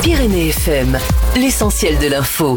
Pyrénées FM, l'essentiel de l'info.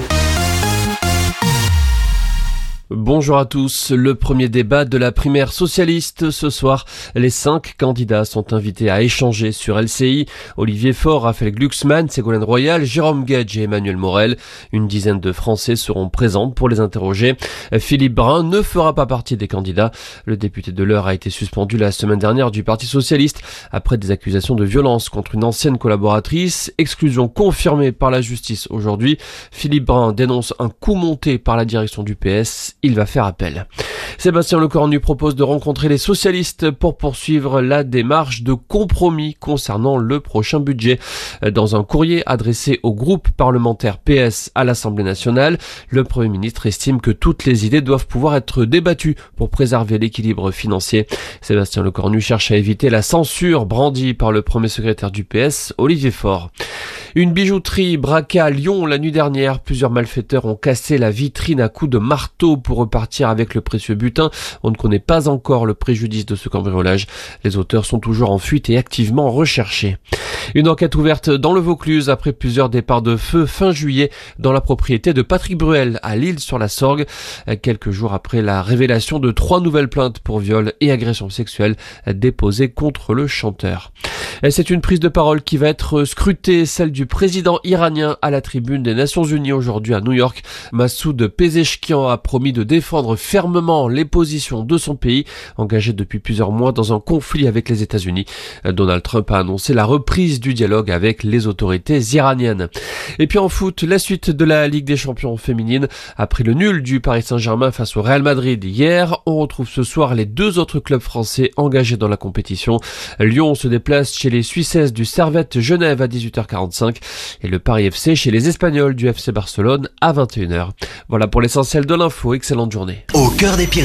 Bonjour à tous. Le premier débat de la primaire socialiste ce soir. Les 5 candidats sont invités à échanger sur LCI. Olivier Faure, Raphaël Glucksmann, Ségolène Royal, Jérôme Guedj et Emmanuel Morel. Une dizaine de Français seront présents pour les interroger. Philippe Brun ne fera pas partie des candidats. Le député de l'Eure a été suspendu la semaine dernière du Parti socialiste après des accusations de violence contre une ancienne collaboratrice. Exclusion confirmée par la justice aujourd'hui. Philippe Brun dénonce un coup monté par la direction du PS. Il va faire appel. Sébastien Lecornu propose de rencontrer les socialistes pour poursuivre la démarche de compromis concernant le prochain budget. Dans un courrier adressé au groupe parlementaire PS à l'Assemblée nationale, le Premier ministre estime que toutes les idées doivent pouvoir être débattues pour préserver l'équilibre financier. Sébastien Lecornu cherche à éviter la censure brandie par le premier secrétaire du PS, Olivier Faure. Une bijouterie braquée à Lyon la nuit dernière. Plusieurs malfaiteurs ont cassé la vitrine à coups de marteau pour repartir avec le précieux butin. On ne connaît pas encore le préjudice de ce cambriolage. Les auteurs sont toujours en fuite et activement recherchés. Une enquête ouverte dans le Vaucluse après plusieurs départs de feu fin juillet dans la propriété de Patrick Bruel à L'Isle-sur-la-Sorgue. Quelques jours après la révélation de 3 nouvelles plaintes pour viol et agression sexuelle déposées contre le chanteur. C'est une prise de parole qui va être scrutée, celle du président iranien à la tribune des Nations Unies aujourd'hui à New York. Massoud Pezeshkian a promis de défendre fermement les positions de son pays, engagé depuis plusieurs mois dans un conflit avec les États-Unis. Donald Trump a annoncé la reprise du dialogue avec les autorités iraniennes. Et puis en foot, la suite de la Ligue des Champions féminine. Après le nul du Paris Saint-Germain face au Real Madrid hier, on retrouve ce soir les 2 autres clubs français engagés dans la compétition. Lyon se déplace chez les Suissesses du Servette Genève à 18h45 et le Paris FC chez les Espagnols du FC Barcelone à 21h. Voilà pour l'essentiel de l'info. Excellente journée. Au cœur des Pyrénées.